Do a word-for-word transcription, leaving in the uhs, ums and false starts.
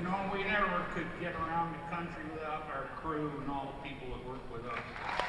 know, we never could get around the country without our crew and all the people that work with us.